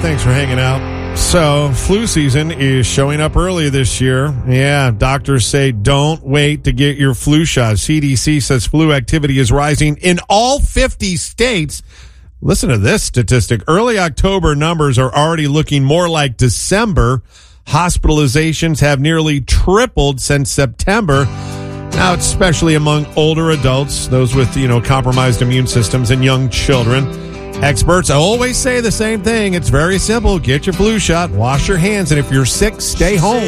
Thanks for hanging out. So, flu season is showing up early this year. Yeah, doctors say don't wait to get your flu shot. CDC says flu activity is rising in all 50 states. Listen to this statistic. Early October numbers are already looking more like December. Hospitalizations have nearly tripled since September. Now, especially among older adults, those with, compromised immune systems and young children. Experts always say the same thing. It's very simple. Get your flu shot, wash your hands, and if you're sick, stay home.